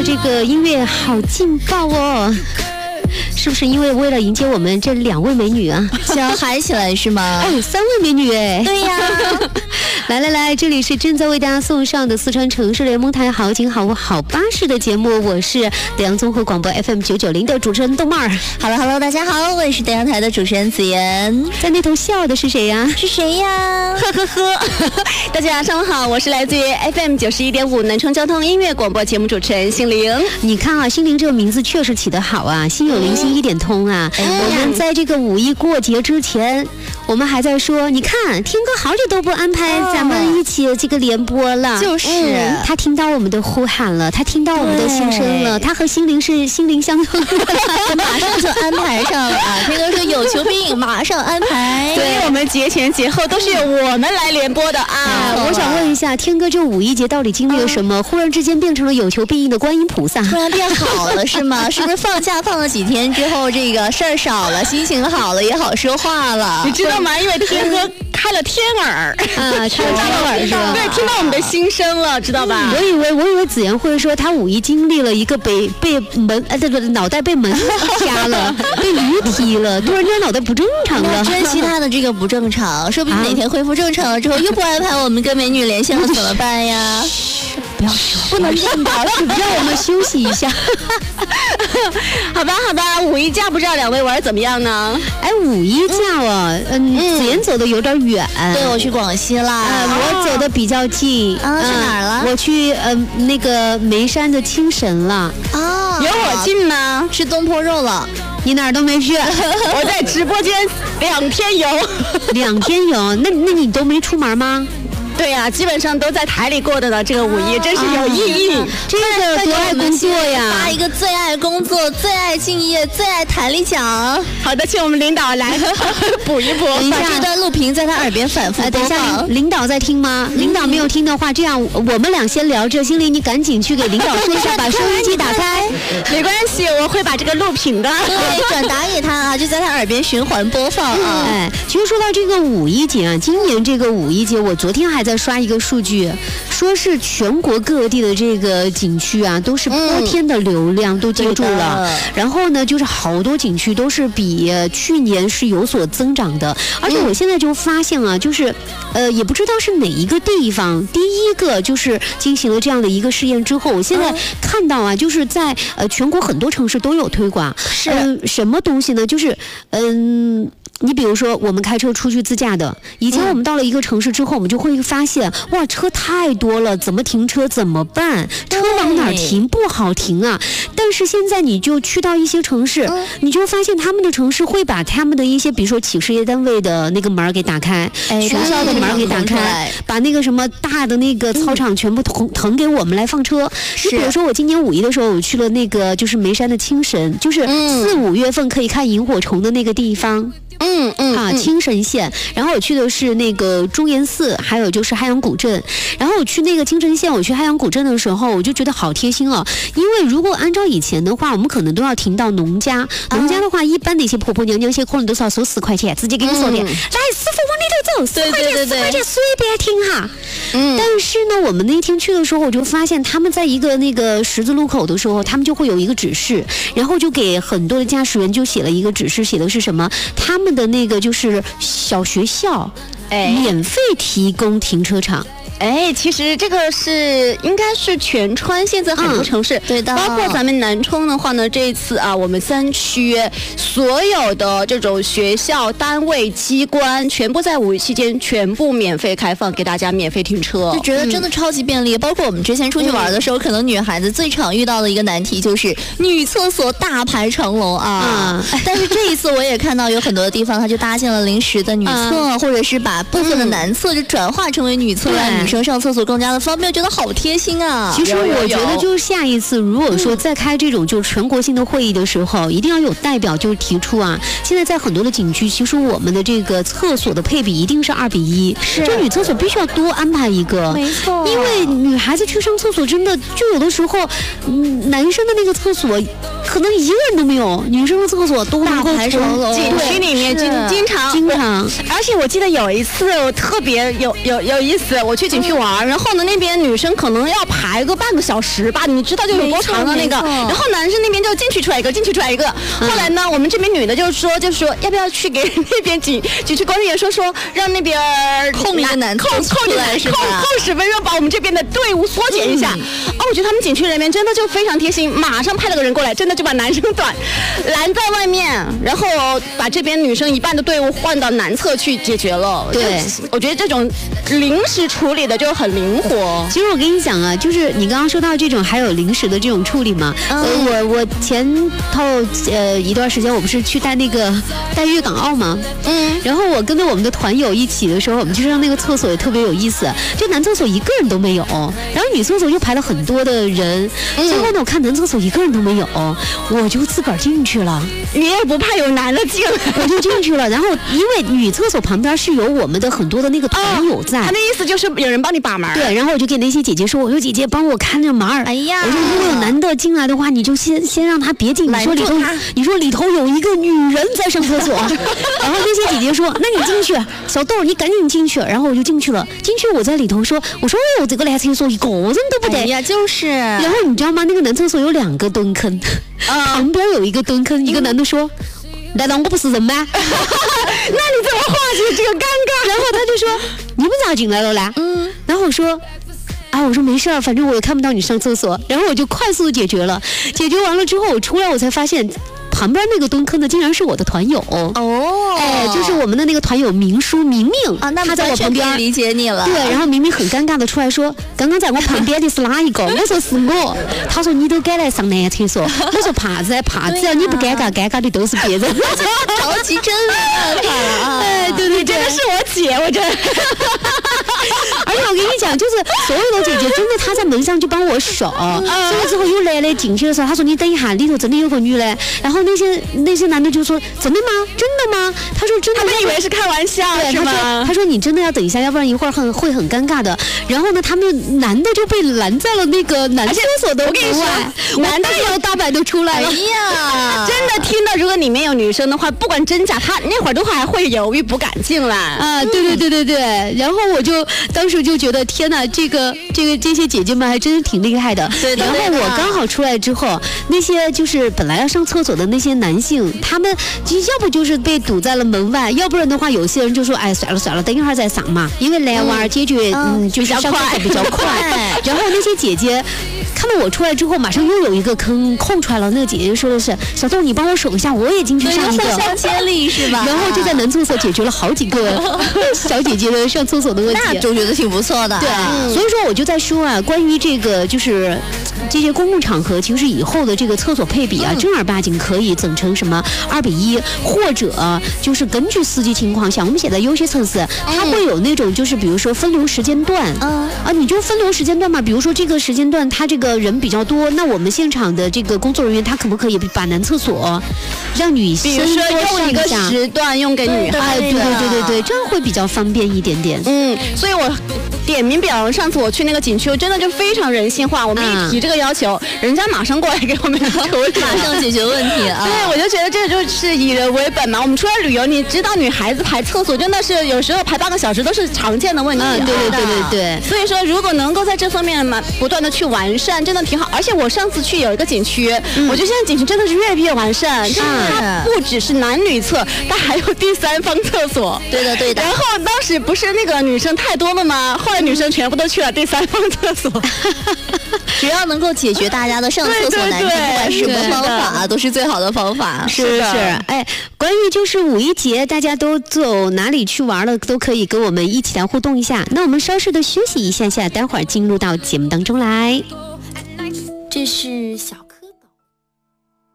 的这个音乐好劲爆哦！是不是因为了迎接我们这2位美女啊， 想要嗨起来是吗？ 哎，3位美女哎！ 对呀， 来，这里是正在为大家送上的四川城市联盟台好景好物好巴士的节目，我是德阳综合广播 FM 990的主持人豆妹儿。 Hello， 大家好，我也是德阳台的主持人子妍。 在那头笑的是谁呀？ 是谁呀？ 呵呵呵，大家上午好，我是来自于 FM 91.5南充交通音乐广播节目主持人心灵。 你看啊，心灵这个名字确实起得好啊，心有灵犀一点通啊。我们在这个5一过节之前，我们还在说，你看天哥好久都不安排咱们一起这个联播了， 就是他听到我们的呼喊了，他听到我们的心声了，他和心灵是心灵相通， 马上就安排上了啊！天哥说有求必应，马上安排。 所以我们节前节后都是由我们来联播的啊！ 我想问一下，天哥这5一节到底经历了什么？忽然之间变成了有求必应的观音菩萨， 突然变好了是吗？是不是放假放了几天之后，这个事儿少了，心情好了，也好说话了？ 你知道吗？因为天哥开了天耳啊，开了天耳是吧？ 对，听到我们的心声了，知道吧？ 我以为子妍会说他5一经历了一个被门脑袋被门掐了，被驴踢了，突然间脑袋不正常了。 珍惜他的这个不正常，说不定哪天恢复正常了之后，又不安排我们跟美女连线了，怎么办呀？ 不要说，不能这么搞，让我们休息一下。 好吧，5一假不知道2位玩怎么样呢？ 哎，5一假哦，子妍走的有点远， 对，我去广西啦， 我走的比较近啊，去哪儿了？ 我去那个眉山的青神了。 啊， 有我近吗？ 吃东坡肉了。 你哪儿都没去， 我在直播间2天游 ，2天游，那你都没出门吗？ 对呀，基本上都在台里过的呢。这个5一真是有意义， 这个多爱工作呀！ 发一个最爱工作、最爱敬业、最爱台里讲。 好的，请我们领导来补一补， 把这段录屏在他耳边反复播放。 等一下，领导在听吗？领导没有听的话，这样我们俩先聊着。心灵，你赶紧去给领导说一下，把收音机打开。 没关系，我会把这个录屏的对转达给他啊，就在他耳边循环播放啊。 哎，其实说到这个5一节啊，今年这个5一节，我昨天还在刷一个数据，说是全国各地的这个景区啊，都是播天的流量都接住了，然后呢，就是好多景区都是比去年是有所增长的，而且我现在就发现啊，就是也不知道是哪一个地方，第一个就是进行了这样的一个试验之后，我现在看到啊，就是在全国很多城市都有推广，什么东西呢？就是你比如说，我们开车出去自驾的，以前我们到了一个城市之后，我们就会发现，哇，车太多了，怎么停车怎么办？车往哪儿停不好停啊！但是现在你就去到一些城市，你就发现他们的城市会把他们的一些，比如说企事业单位的那个门给打开，学校的门给打开，把那个什么大的那个操场全部腾给我们来放车。你比如说，我今年5一的时候，我去了那个就是眉山的青神，就是4、5月份可以看萤火虫的那个地方。青神县，然后我去的是那个中岩寺，还有就是汉阳古镇。然后我去那个青神县，我去汉阳古镇的时候，我就觉得好贴心哦。因为如果按照以前的话，我们可能都要停到农家，农家的话，一般的一些婆婆娘娘些可能都是要收10块钱，直接给你说的，来，师傅往里头走，4块钱，4块钱随便停哈。但是呢，我们那天去的时候，我就发现他们在一个那个十字路口的时候，他们就会有一个指示，然后就给很多的驾驶员就写了一个指示，写的是什么？他们的那个就是小学校，免费提供停车场。 哎，其实这个应该是全川现在很多城市， 对的， 包括咱们南充的话呢，这一次啊，我们3区所有的这种学校、单位、机关，全部在5一期间全部免费开放，给大家免费停车， 就觉得真的超级便利。包括我们之前出去玩的时候，可能女孩子最常遇到的一个难题就是女厕所大排长龙啊。但是这一次我也看到有很多的地方，它就搭建了临时的女厕，或者是把部分的男厕就转化成为女厕，让女生上厕所更加的方便，觉得好贴心啊。 其实我觉得就是下一次如果说再开这种就是全国性的会议的时候，一定要有代表就提出啊，现在在很多的景区，其实我们的这个厕所的配比一定是2比1，就女厕所必须要多安排一个， 没错， 因为女孩子去上厕所真的就有的时候，男生的那个厕所可能一个人都没有，女生的厕所都能够景区里面经常，而且我记得有一次我特别有意思，我去景区玩，然后呢那边女生可能要排个半个小时吧，你知道就有多长的那个，然后男生那边就进去出来一个，进去出来一个，后来呢我们这边女的就说要不要去给那边景区管理员说让那边空一个男扣 10分钟把我们这边的队伍缩减一下。我觉得他们景区人员真的就非常贴心，马上派了个人过来，真的就把男生拦在外面，然后把这边女生一半的队伍换到男厕去解决了。 对，我觉得这种临时处理的就很灵活。 其实我跟你讲啊，就是你刚刚说到这种还有临时的这种处理嘛。我前头一段时间我不是去带粤港澳嘛，然后我跟着我们的团友一起的时候，我们就上那个厕所也特别有意思，就男厕所一个人都没有，然后女厕所又排了很多的人，最后呢我看男厕所一个人都没有，我就自个儿进去了。 你也不怕有男的进来？ 我就进去了，然后因为女厕所旁边是有我们的很多的那个团友在， 他的意思就是有人帮你把门。 对，然后我就给那些姐姐说，我说姐姐帮我看着门。 哎呀， 我说如果有男的进来的话，你就先让他别进，你说里头有一个女人在上厕所，然后那些姐姐说，那你进去，小豆你赶紧进去，然后我就进去了。进去我在里头我说这个男厕所一个人都不得。 哎呀，就是。 然后你知道吗？那个男厕所有2个蹲坑，旁边有一个蹲坑，一个男的说。难道我不是人吗？那你怎么化解这个尴尬？ 然后他就说你们咋进来了呢？然后我说没事儿，反正我也看不到你上厕所。然后我就快速解决了，解决完了之后我出来我才发现旁边那个蹲坑的竟然是我的团友就是我们的那个团友明啊， 那他在我旁边理解你了。 对，然后明明很尴尬的出来说，刚刚在我旁边的是哪一个？我说是我。他说你都敢来上男厕所？我说怕只要你不尴尬，尴尬的都是别人。 着急真厉害了对， 真的是我姐，我真的。 而且我跟你讲，就是所有的姐姐真的她在门上就帮我守，守了之后有男的进去的时候，她说你等一下，里头真的有个女的。然后那些男的就说真的吗？真的吗？他说真的。 他们以为是开玩笑， 对， 是吗？ 他说你真的要等一下，要不然一会儿会很尴尬的。然后呢，他们男的就被拦在了那个男厕所的门外，男的有大摆都出来了。 哎呀， 真的听到如果里面有女生的话，不管真假，他那会儿都还会犹豫不敢进来啊。对。然后我就当时就觉得天哪，这些姐姐们还真是挺厉害的。 对。 然后我刚好出来之后，那些就是本来要上厕所的那些男性，他们要不就是被堵在了门外，要不然的话，有些人就说哎算了，等一会儿再上嘛，因为男娃解决就是上厕所比较快。然后那些姐姐看到我出来之后，马上又有一个坑空出来了。那个姐姐说的是小豆，你帮我守一下，我也进去上一个。 互相接力是吧？ 然后就在男厕所解决了好几个小姐姐的上厕所的问题。 那就觉得挺不错的。 对，所以说我就在说啊，关于这个就是这些公共场合，其实以后的这个厕所配比啊，正儿八经可以整成什么2:1，或者就是根据实际情况，像我们现在有些城市，它会有那种就是比如说分流时间段，你就分流时间段嘛，比如说这个时间段它这个人比较多，那我们现场的这个工作人员他可不可以把男厕所让女生多用一个时段用给女孩？ 对，这样会比较方便一点点。 所以我点名表扬，上次我去那个景区，我真的就非常人性化。我们一提这个要求，人家马上过来给我们处理， 马上解决问题啊！ 对，我就觉得这就是以人为本嘛。我们出来旅游，你知道女孩子排厕所真的是有时候排8个小时都是常见的问题。 对。 所以说，如果能够在这方面嘛不断的去完善，真的挺好。而且我上次去有一个景区，我觉得现在景区真的是越变越完善，就是它不只是男女厕，它还有第三方厕所。 对的。 然后当时不是那个女生太多了吗？后来女生全部都去了第三方厕所。 只要能够解决大家的上厕所难题，不管什么方法都是最好的方法。 是。哎，关于就是五一节大家都走哪里去玩了，都可以跟我们一起来互动一下。那我们稍事的休息一下，待会儿进入到节目当中来。 这是小